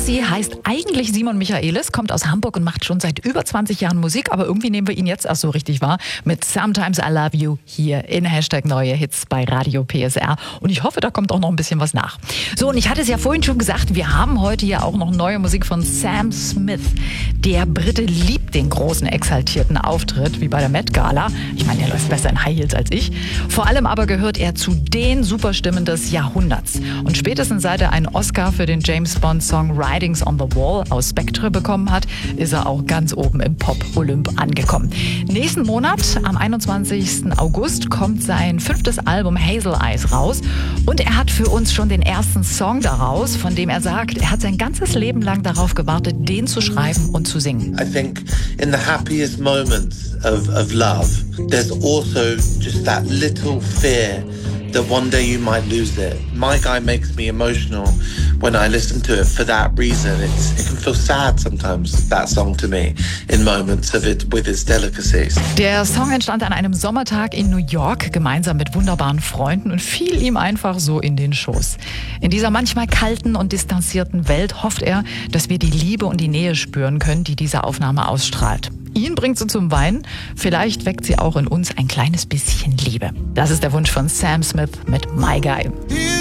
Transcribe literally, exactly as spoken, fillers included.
Ossi heißt eigentlich Simon Michaelis, kommt aus Hamburg und macht schon seit über zwanzig Jahren Musik, aber irgendwie nehmen wir ihn jetzt erst so richtig wahr mit Sometimes I Love You hier in Hashtag Neue Hits bei Radio P S R. Und ich hoffe, da kommt auch noch ein bisschen was nach. So, und ich hatte es ja vorhin schon gesagt, wir haben heute ja auch noch neue Musik von Sam Smith. Der Brite liebt den großen, exaltierten Auftritt, wie bei der Met Gala. Ich meine, er läuft besser in High Heels als ich. Vor allem aber gehört er zu den Superstimmen des Jahrhunderts. Und spätestens seit er einen Oscar für den James Bond-Song Writings on the Wall aus Spectre bekommen hat, ist er auch ganz oben im Pop-Olymp angekommen. Nächsten Monat, am einundzwanzigsten August, kommt sein fünftes Album Hazel Eyes raus. Und er hat für uns schon den ersten Song daraus, von dem er sagt, er hat sein ganzes Leben lang darauf gewartet, den zu schreiben und zu singen. I think in the happiest moments of, of love, there's also just that little fear that one day you might lose it. My Guy makes me emotional when I listen to it for that reason. It's, it can feel sad sometimes, that song to me, in moments of it with its delicacies. Der Song entstand an einem Sommertag in New York, gemeinsam mit wunderbaren Freunden und fiel ihm einfach so in den Schoß. In dieser manchmal kalten und distanzierten Welt hofft er, dass wir die Liebe und die Nähe spüren können, die diese Aufnahme ausstrahlt. Ihn bringt sie zum Weinen, vielleicht weckt sie auch in uns ein kleines bisschen Liebe. Das ist der Wunsch von Sam Smith mit My Guy.